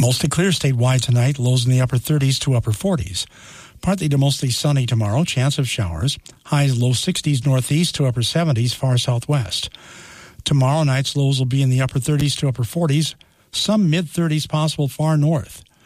Mostly clear statewide tonight, lows in the upper 30s to upper 40s. Partly to mostly sunny tomorrow, chance of showers. Highs low 60s northeast to upper 70s far southwest. Tomorrow night's lows will be in the upper 30s to upper 40s. Some mid-30s possible far north.